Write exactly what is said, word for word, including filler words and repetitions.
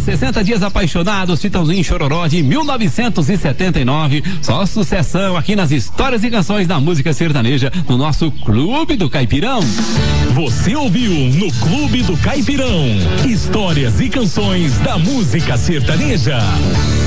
sessenta dias apaixonados, Chitãozinho e Chororó de mil novecentos e setenta e nove. Só sucessão aqui nas histórias e canções da música sertaneja no nosso Clube do Caipirão. Você ouviu no Clube do Caipirão, histórias e canções da música sertaneja.